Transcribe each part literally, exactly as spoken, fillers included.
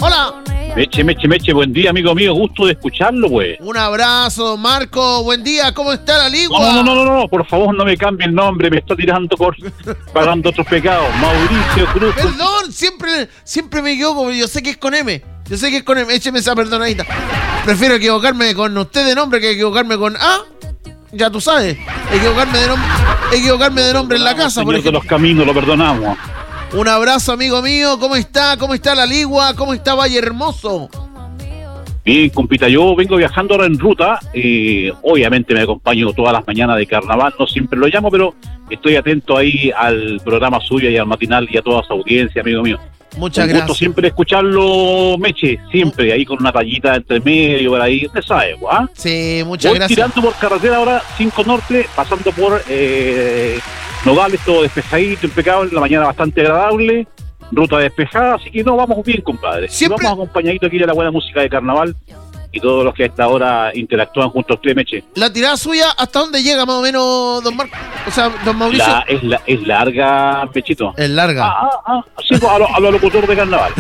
Hola. Meche, Meche, Meche, buen día, amigo mío, gusto de escucharlo, pues. Un abrazo, Marco, buen día, ¿cómo está la ligua? No, no, no, no, no, por favor no me cambie el nombre, me está tirando por pagando otros pecados. Mauricio Cruz. Perdón, siempre, siempre me equivoco, yo sé que es con M, yo sé que es con M, écheme esa perdonadita. Prefiero equivocarme con usted de nombre que equivocarme con A, ya tú sabes, equivocarme de nombre, equivocarme de nombre en la casa, por Señor de ejemplo. los caminos, lo perdonamos. Un abrazo, amigo mío, ¿cómo está? ¿Cómo está la ligua? ¿Cómo está Valle Hermoso? Bien, compita, yo vengo viajando ahora en ruta, y obviamente me acompaño todas las mañanas de carnaval, no siempre lo llamo, pero estoy atento ahí al programa suyo y al matinal y a toda su audiencia, amigo mío. Muchas Un gusto gracias. siempre escucharlo, Meche, siempre, ahí con una tallita entre medio, por ahí, usted sabe, ¿ah? Sí, muchas Voy gracias. tirando por carretera ahora, cinco Norte, pasando por eh, Nogales, todo despejadito, impecable, la mañana bastante agradable, ruta despejada, así que no, vamos bien, compadre. Siempre- Y vamos acompañaditos aquí de la buena música de carnaval y todos los que a esta hora interactúan junto a usted, Meche. La tirada suya, ¿hasta dónde llega más o menos, don Marco? O sea, don Mauricio. La, es, la, es larga, Mechito. Es larga. Ah, ah, ah, sí, pues, a lo, a lo locutor de carnaval.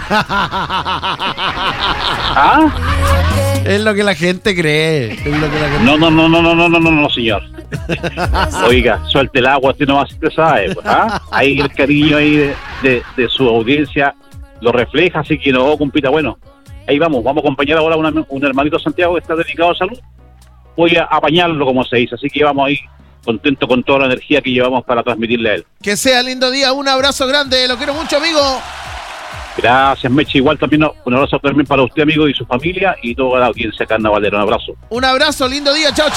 ¿Ah? Es lo que la gente cree. Es lo que la gente... No, no, no, no, no, no, no, no, no, señor. Oiga, suelte el agua, usted nomás usted sabe, pues, ¿ah? Ahí el cariño ahí de, de, de su audiencia lo refleja, así que no, compita, bueno, ahí vamos, vamos a acompañar ahora a una, un hermanito Santiago que está dedicado a salud. Voy a apañarlo, como se dice, así que vamos ahí contento con toda la energía que llevamos para transmitirle a él. Que sea lindo día. Un abrazo grande. Lo quiero mucho, amigo. Gracias, Meche, igual también un abrazo también para usted, amigo, y su familia y toda la audiencia carnavalera, un abrazo. Un abrazo. Lindo día. Chao, chao.